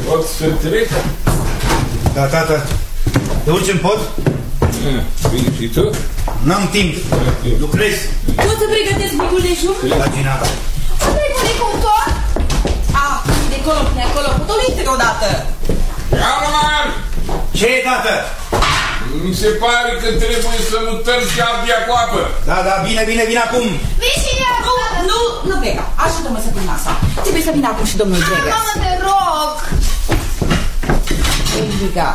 Pot să trec? Da, tată. Te urci în pod? Bine, și tu? N-am timp. Lucrezi? Poți să pregătesc miguleșul? La Gina. Unde e bunicul tot? De acolo, până acolo. Potoliți-te odată. Calmar! Ce e, tată? Mi se pare că trebuie să mutăm șabia cu apă. Da, bine, vine acum. Vii și eu! Nu, Brega, ajută-mă să pun masa. Trebuie să vină acum și domnul Brega. Mamă, te rog! Edviga.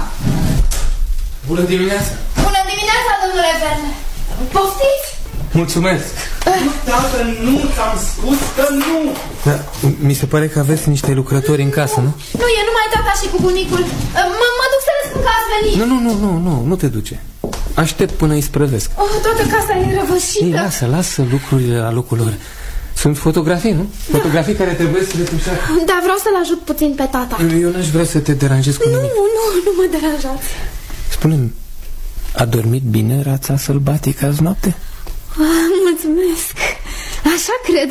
Bună dimineața! Bună dimineața, domnule Werner! Poftiți? Mulțumesc! Tată, nu, ți-am spus că nu! Da, mi se pare că aveți niște lucrători în casă, nu? Nu, e numai tata și cu bunicul. Mă duc să le spun că ați venit. Nu te duce. Aștept până îi sprăvesc. Toată casa e răvășită. Ei, lasă lucrurile la locul lor. Sunt fotografii, nu? Fotografii care trebuie să retușate. Da, vreau să-l ajut puțin pe tata. Eu n-aș vrea să te deranjez cu nimic. Nu mă deranjați. Spune-mi, a dormit bine rața sălbatică azi noapte? Mulțumesc. Așa cred.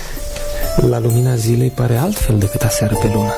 La lumina zilei pare altfel decât aseară pe lună.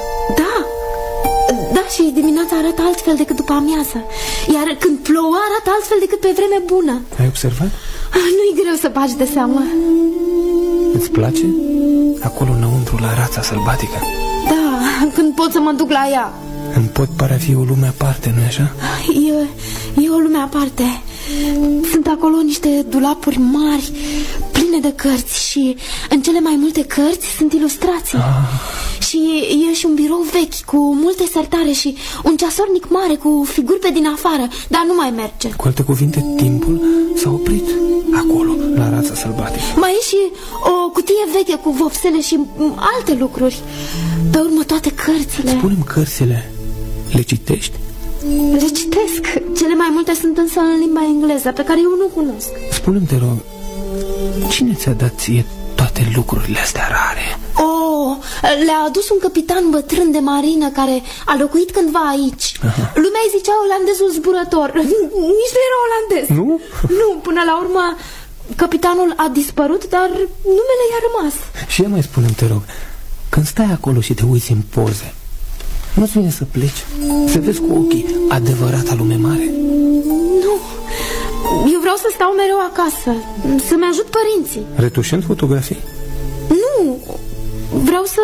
Da, și dimineața arată altfel decât după amiază. Iar când plouă arată altfel decât pe vreme bună. Ai observat? Nu-i greu să bagi de seamă. Îți place? Acolo înăuntru la rața sălbatică? Da, când pot să mă duc la ea. În pod pare a fi o lume aparte, nu-i așa? E o lume aparte. Sunt acolo niște dulapuri mari, pline de cărți. Și în cele mai multe cărți sunt ilustrații. Și e și un birou vechi cu multe sertare și un ceasornic mare cu figuri pe din afară. Dar nu mai merge. Cu alte cuvinte, timpul s-a oprit acolo, la rața sălbatică. Mai e și o cutie veche cu vopsele și alte lucruri. Pe urmă toate cărțile. Spune-mi, cărțile le citești? Le citesc. Cele mai multe sunt însă în limba engleză, pe care eu nu cunosc. Spune-mi, te rog, cine ți-a dat ție toate lucrurile astea rare? Le-a adus un capitan bătrân de marină care a locuit cândva aici. Lumea îi zicea olandezul zburător. Nici nu era olandez. Nu? Nu, până la urmă capitanul a dispărut, dar numele i-a rămas. Și mai spune-mi, te rog, când stai acolo și te uiți în poze, nu-ți vine să pleci? Să vezi cu ochii adevărata lume mare? Nu, eu vreau să stau mereu acasă, să-mi ajut părinții. Retușând fotografii? Nu, vreau să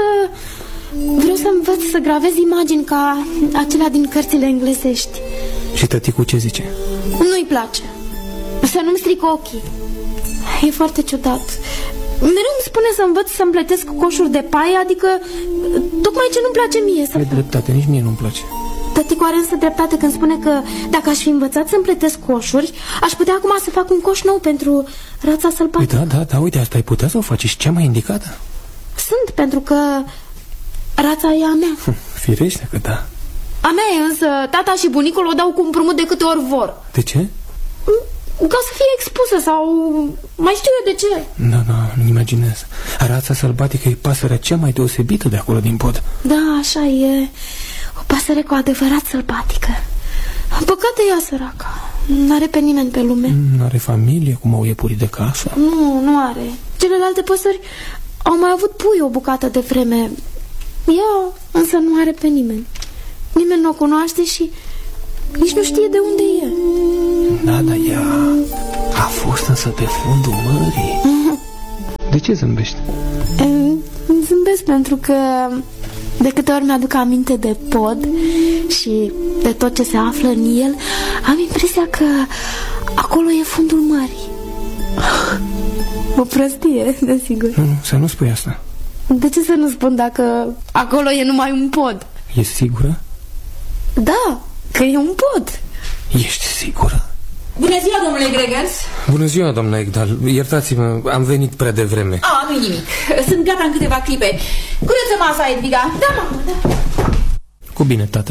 învăț să gravez imagini ca acelea din cărțile englezești. Și tăticul ce zice? Nu-i place. Să nu-mi stric ochii. E foarte ciudat. Mereu îmi spune să învăț să-mi plătesc coșuri de paie, adică tocmai ce nu-mi place mie să... E dreptate, nici mie nu-mi place. Tăticu are însă dreptate când spune că dacă aș fi învățat să-mi plătesc coșuri, aș putea acum să fac un coș nou pentru rața sălbatică. Da, uite, asta ai putea să o faci. Și cea mai indicată? Sunt, pentru că rața e a mea. Firește că da. A mea e, însă tata și bunicul o dau cu împrumut de câte ori vor. De ce? Ca să fie expusă sau... mai știu eu de ce. Nu imaginez. Rața sălbatică e pasărea cea mai deosebită de acolo din pod. Da, așa e. O pasăre cu adevărat sălbatică. Păcate ea, săraca. N-are pe nimeni pe lume. N-are familie, cum au iepurii de casă? Nu are. Celelalte păsări au mai avut pui o bucată de vreme. Ea însă nu are pe nimeni. Nimeni nu o cunoaște și nici nu știe de unde e. Da, dar ea a fost însă pe fundul mării. De ce zâmbești? Zâmbesc pentru că de câte ori mi-aduc aminte de pod și de tot ce se află în el, am impresia că acolo e fundul mării. O prostie, desigur. Nu, să nu spui asta. De ce să nu spun dacă acolo e numai un pod? E sigură? Da, că e un pod. Ești sigură? Bună ziua, domnule Gregers. Bună ziua, doamna Egdal. Iertați-mă, am venit prea devreme. Nu-i nimic. Sunt gata în câteva clipe. Curăță masa, Edviga. Da, mamă, da. Cu bine, tată.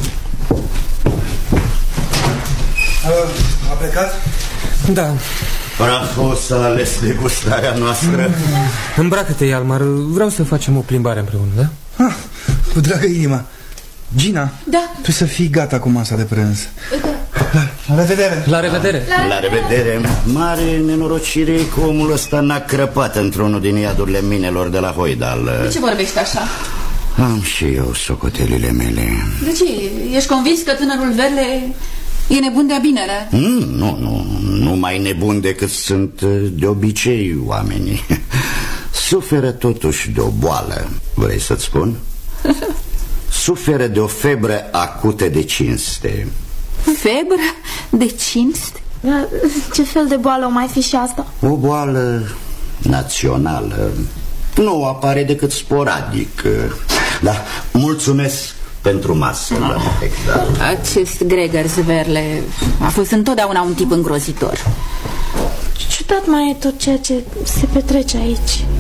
A plecat? Da. Bravo, s-a ales degustarea noastră. Îmbracă-te, Ialmar. Vreau să facem o plimbare împreună, da? Cu dragă inima. Gina, da. Tu să fii gata cu masa de prânz. La revedere. La revedere. La revedere. Mare nenorocire că omul ăsta n-a crăpat într-unul din iadurile minelor de la Hoidal. De ce vorbești așa? Am și eu socotelile mele. De ce? Ești convins că tânărul Verle e nebun de-a binele? Nu mai nebun decât sunt de obicei oamenii. Suferă totuși de o boală, vrei să-ți spun? Suferă de o febră acută de cinste. Febră de cinste? Ce fel de boală o mai fi și asta? O boală națională. Nu apare decât sporadic. Da, mulțumesc pentru masă. Acest Gregers Verle a fost întotdeauna un tip îngrozitor. Ciudat mai e tot ceea ce se petrece aici.